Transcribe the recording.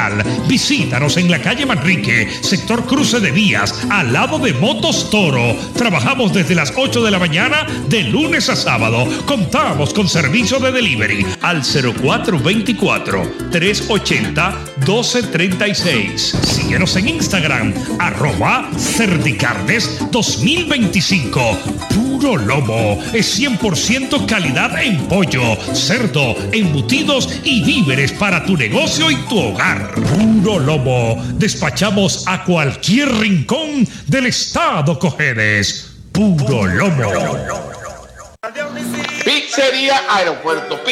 Central. Visítanos en la calle Manrique, sector Cruce de Vías, al lado de Motos Toro. Trabajamos desde las 8 de la mañana de lunes a sábado. Contamos con servicio de delivery al 0424-380-1236. Síguenos en Instagram, @Cerdicarnes 2025. Puro Lomo es 100% calidad en pollo, cerdo, embutidos y víveres para tu negocio y tu hogar. Puro Lomo. Despachamos a cualquier rincón del estado Cojedes. Puro Lomo. Pizzería Aeropuerto.